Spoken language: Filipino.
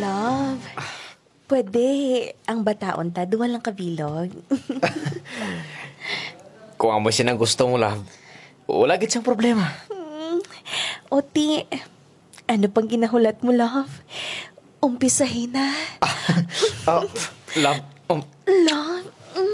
Love, pwede ang bataon ta, duwa lang kabilog. Kung amo siya ng gusto mo, love, wala gid siyang problema. Oti, ano pang ginahulat mo, love? Umpisahin na. Ah, love, Love,